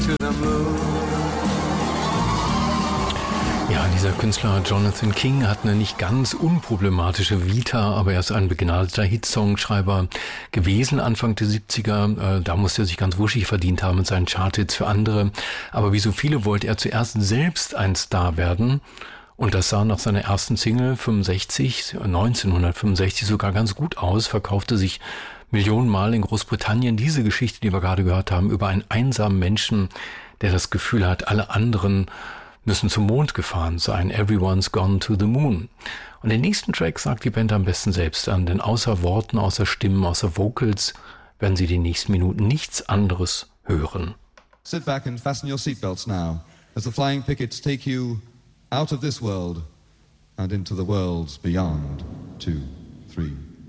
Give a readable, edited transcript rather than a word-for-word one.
to the moon. Ja, dieser Künstler Jonathan King hat eine nicht ganz unproblematische Vita, aber er ist ein begnadeter Hitsongschreiber gewesen Anfang der 70er. Da musste er sich ganz wuschig verdient haben mit seinen Charthits für andere. Aber wie so viele wollte er zuerst selbst ein Star werden. Und das sah nach seiner ersten Single 1965 sogar ganz gut aus, verkaufte sich Millionenmal in Großbritannien. Diese Geschichte, die wir gerade gehört haben, über einen einsamen Menschen, der das Gefühl hat, alle anderen müssen zum Mond gefahren sein. Everyone's gone to the moon. Und den nächsten Track sagt die Band am besten selbst an, denn außer Worten, außer Stimmen, außer Vocals werden sie die nächsten Minuten nichts anderes hören. Sit back and fasten your seatbelts now as the Flying Pickets take you out of this world and into the worlds beyond. 2, 3